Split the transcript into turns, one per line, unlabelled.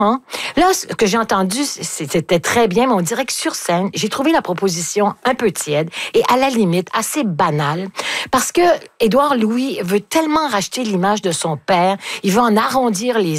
Hein? Là, ce que j'ai entendu, c'était très bien, mais on dirait que sur scène, j'ai trouvé la proposition un peu tiède et à la limite assez banale parce que Édouard Louis veut tellement racheter l'image de son père, il veut en arrondir les